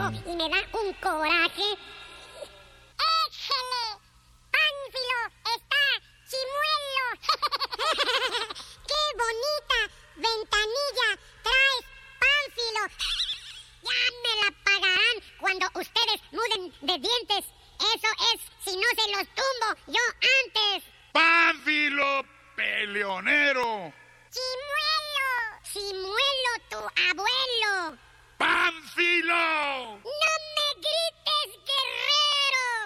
y me da un coraje. ¡Échele! ¡Pánfilo está chimuelo! ¡Qué bonita ventanilla traes, Pánfilo! Ya me la pagarán cuando ustedes muden de dientes.